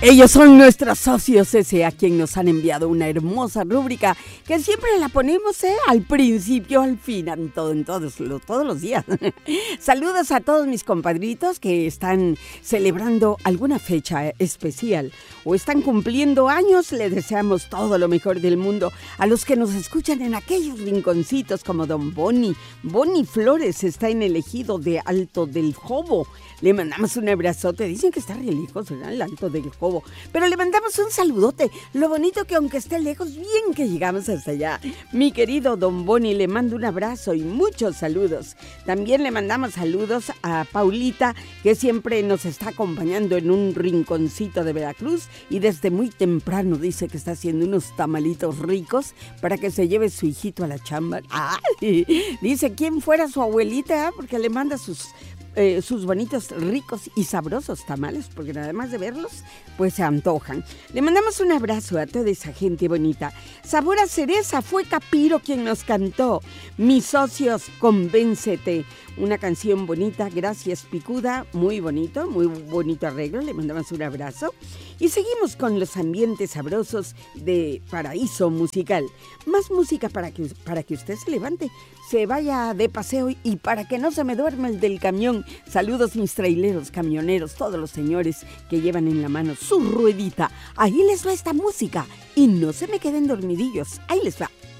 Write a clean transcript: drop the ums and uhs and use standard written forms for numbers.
Ellos son nuestros socios ese a quien nos han enviado una hermosa rúbrica que siempre la ponemos al principio, al final, todos los días. Saludos a todos mis compadritos que están celebrando alguna fecha especial o están cumpliendo años. Les deseamos todo lo mejor del mundo. A los que nos escuchan en aquellos rinconcitos como Don Boni. Boni Flores está en el ejido de Alto del Jobo. Le mandamos un abrazote. Dicen que está re lejos, ¿verdad? El Alto del Jobo. Pero le mandamos un saludote. Lo bonito que aunque esté lejos, bien que llegamos hasta allá. Mi querido Don Boni, le mando un abrazo y muchos saludos. También le mandamos saludos a Paulita, que siempre nos está acompañando en un rinconcito de Veracruz y desde muy temprano dice que está haciendo unos tamalitos ricos para que se lleve su hijito a la chamba. ¡Ay! Dice quién fuera su abuelita, porque le manda sus bonitos, ricos y sabrosos tamales, porque nada más de verlos, pues se antojan. Le mandamos un abrazo a toda esa gente bonita. Sabor a cereza, fue Capiro quien nos cantó. Mis socios, convéncete. Una canción bonita, gracias Picuda, muy bonito arreglo, le mandamos un abrazo. Y seguimos con los ambientes sabrosos de Paraíso Musical. Más música para que usted se levante, se vaya de paseo y para que no se me duerma el del camión. Saludos mis traileros, camioneros, todos los señores que llevan en la mano su ruedita. Ahí les va esta música y no se me queden dormidillos. Ahí les va.